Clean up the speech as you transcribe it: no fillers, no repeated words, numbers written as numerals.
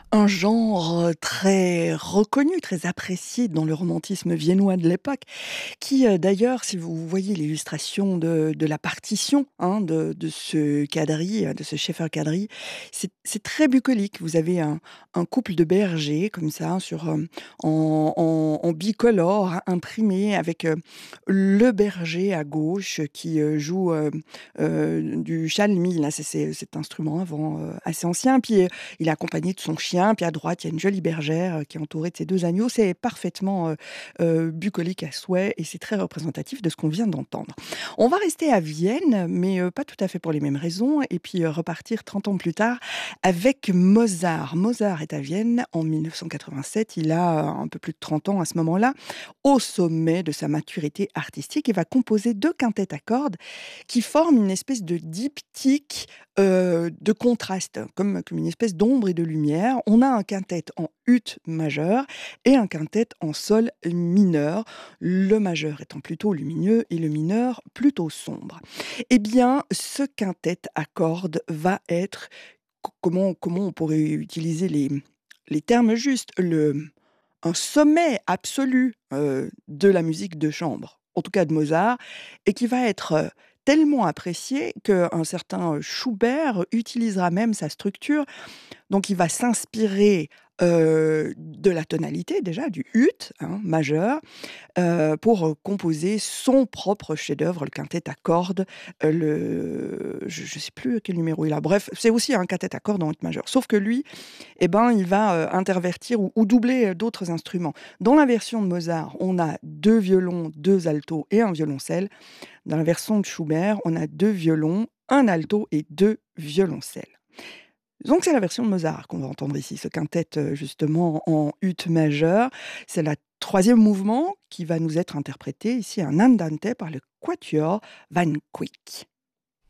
Un genre, très reconnu, très apprécié dans le romantisme viennois de l'époque, qui, d'ailleurs, si vous voyez l'illustration de la partition, hein, de ce quadrille, de ce Schäfer-quadrille, c'est très bucolique. Vous avez un couple de bergers comme ça sur, en bicolore imprimé avec, le berger à gauche qui, joue, du shalmi, là, c'est cet instrument avant, assez ancien. Puis, il est accompagné de son chien, puis à droite, il y a une jolie bergère, qui est entourée de ses 2 agneaux. C'est parfaitement, bucolique à souhait et c'est très représentatif de ce qu'on vient d'entendre. On va rester à Vienne, mais, pas tout à fait pour les mêmes raisons et puis, repartir 30 ans plus tard avec Mozart. Mozart est à Vienne en 1987. Il a, un peu plus de 30 ans à ce moment-là. Au sommet de sa maturité artistique, il va composer 2 quintettes à cordes qui forment une espèce de diptyque, de contraste, comme une espèce d'ombre et de lumière. On a un quintet en ut majeur et un quintet en sol mineur, le majeur étant plutôt lumineux et le mineur plutôt sombre. Eh bien, ce quintet à cordes va être, comment on pourrait utiliser les termes justes? Un sommet absolu, de la musique de chambre, en tout cas de Mozart, et qui va être, tellement apprécié qu'un certain, Schubert utilisera même sa structure. Donc il va s'inspirer, de la tonalité déjà, du ut, hein, majeur, pour, composer son propre chef-d'œuvre, le quintet à cordes, je ne sais plus quel numéro il a. Bref, c'est aussi un quintet à cordes en ut majeur. Sauf que lui, eh ben, il va, intervertir ou doubler, d'autres instruments. Dans la version de Mozart, on a 2 violons, 2 altos et un violoncelle. Dans la version de Schubert, on a 2 violons, un alto et 2 violoncelles. Donc c'est la version de Mozart qu'on va entendre ici, ce quintet, justement en ut majeur. C'est la troisième mouvement qui va nous être interprété ici, un andante par le quatuor Van Cuyk.